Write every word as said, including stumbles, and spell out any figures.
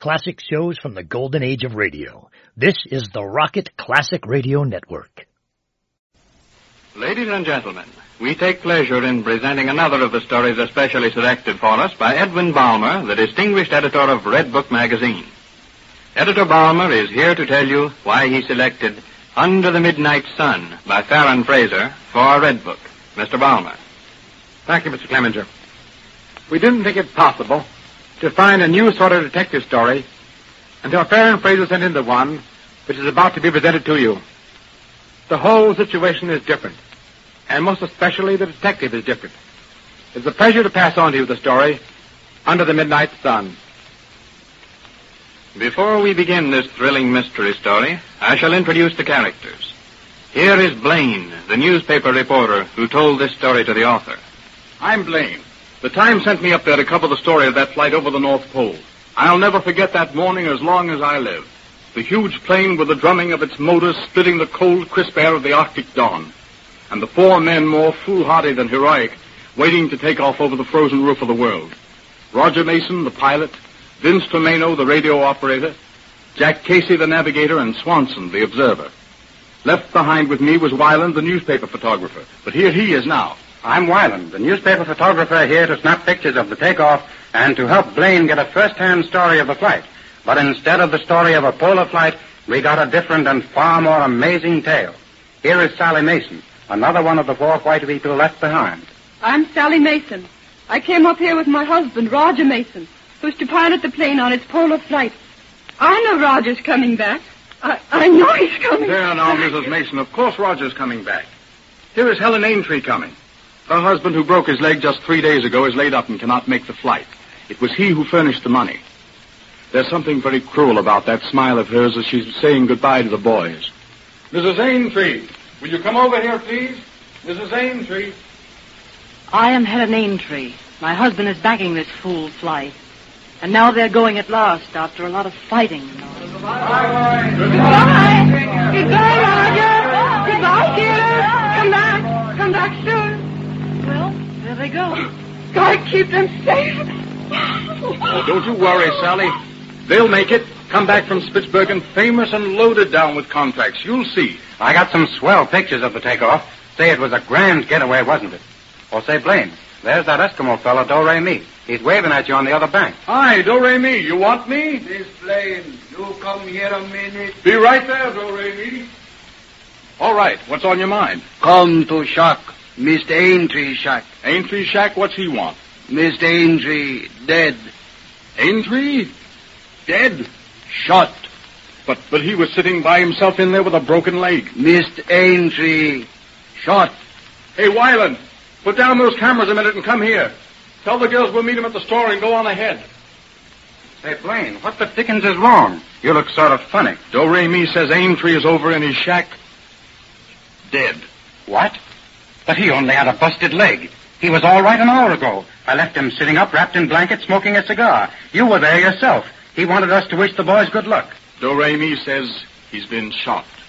classic shows from the golden age of radio. This is the Rocket Classic Radio Network. Ladies and gentlemen, we take pleasure in presenting another of the stories especially selected for us by Edwin Balmer, the distinguished editor of Red Book magazine. Editor Balmer is here to tell you why he selected Under the Midnight Sun by Farron Fraser for Red Book. Mister Balmer. Thank you, Mister Clemenger. We didn't think it possible to find a new sort of detective story until Farron Fraser sent in the one which is about to be presented to you. The whole situation is different, and most especially the detective is different. It's a pleasure to pass on to you the story, Under the Midnight Sun. Before we begin this thrilling mystery story, I shall introduce the characters. Here is Blaine, the newspaper reporter who told this story to the author. I'm Blaine. The Times sent me up there to cover the story of that flight over the North Pole. I'll never forget that morning as long as I live. The huge plane with the drumming of its motors splitting the cold, crisp air of the Arctic dawn. And the four men more foolhardy than heroic, waiting to take off over the frozen roof of the world. Roger Mason, the pilot, Vince Tomeno, the radio operator, Jack Casey, the navigator, and Swanson, the observer. Left behind with me was Weiland, the newspaper photographer. But here he is now. I'm Weiland, the newspaper photographer here to snap pictures of the takeoff and to help Blaine get a first-hand story of the flight. But instead of the story of a polar flight, we got a different and far more amazing tale. Here is Sally Mason, another one of the four white people left behind. I'm Sally Mason. I came up here with my husband, Roger Mason, who's to pilot the plane on its polar flight. I know Roger's coming back. I, I know he's coming There back. now, Missus Mason. Of course Roger's coming back. Here is Helen Aintree coming. Her husband, who broke his leg just three days ago, is laid up and cannot make the flight. It was he who furnished the money. There's something very cruel about that smile of hers as she's saying goodbye to the boys. Missus Aintree, will you come over here, please? Missus Aintree. I am Helen Aintree. My husband is backing this fool flight. And now they're going at last after a lot of fighting. Goodbye. Goodbye. Goodbye, Roger. Goodbye, dear. Come back. Come back soon. Well, there they go. God keep them safe. Oh, don't you worry, Sally. They'll make it. Come back from Spitsbergen famous and loaded down with contracts. You'll see. I got some swell pictures of the takeoff. Say it was a grand getaway, wasn't it? Or say, Blaine, there's that Eskimo fellow, Do-Re-Mi. He's waving at you on the other bank. Hi, Do-Re-Mi. You want me? This plane, you come here a minute. Be right there, Do-Re-Mi. All right. What's on your mind? Come to shack, Mister Aintree shack. Aintree Shack, what's he want? Mister Aintree, dead. Aintree? Dead? Shot. But but he was sitting by himself in there with a broken leg. Mister Aintree, shot. Hey, Weiland, put down those cameras a minute and come here. Tell the girls we'll meet him at the store and go on ahead. Say, Blaine, what the dickens is wrong? You look sort of funny. Do-Re-Mi says Aintree is over in his shack. Dead. What? But he only had a busted leg. He was all right an hour ago. I left him sitting up, wrapped in blankets, smoking a cigar. You were there yourself. He wanted us to wish the boys good luck. Do-Re-Mi says he's been shot.